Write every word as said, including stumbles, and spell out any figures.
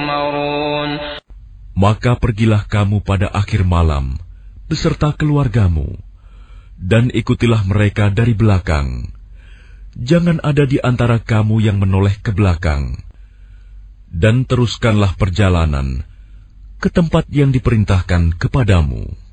يؤمرون. Maka pergilah kamu pada akhir malam beserta keluargamu, dan ikutilah mereka dari belakang. Jangan ada di antara kamu yang menoleh ke belakang. Dan teruskanlah perjalanan ke tempat yang diperintahkan kepadamu.